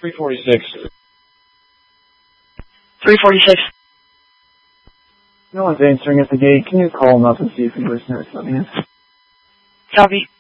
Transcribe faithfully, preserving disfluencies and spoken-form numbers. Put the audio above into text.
three forty-six. three forty-six. No one's answering at the gate. Can you call him up and see if he listeners? Let me in. Copy.